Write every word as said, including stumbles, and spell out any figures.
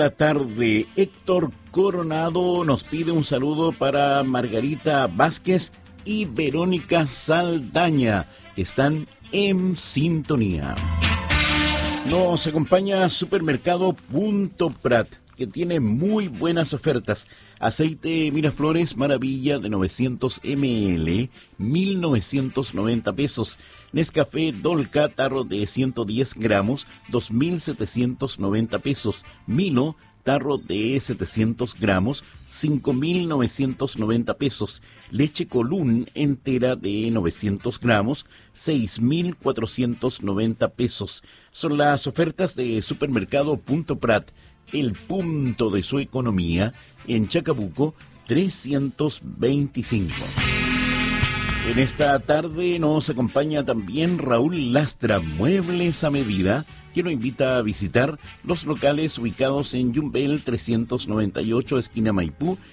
La tarde, Héctor Coronado nos pide un saludo para Margarita Vázquez y Verónica Saldaña, que están en sintonía. Nos acompaña Supermercado Punto Prat, que tiene muy buenas ofertas. Aceite Miraflores Maravilla de novecientos mililitros, mil novecientos noventa pesos. Nescafé Dolca tarro de ciento diez gramos, dos mil setecientos noventa pesos. Milo tarro de setecientos gramos, cinco mil novecientos noventa pesos. Leche Colún entera de novecientos gramos, seis mil cuatrocientos noventa pesos. Son las ofertas de Supermercado Punto Prat, el punto de su economía, en Chacabuco trescientos veinticinco. En esta tarde nos acompaña también Raúl Lastra, Muebles a Medida, que nos invita a visitar los locales ubicados en Yumbel trescientos noventa y ocho, esquina Maipú,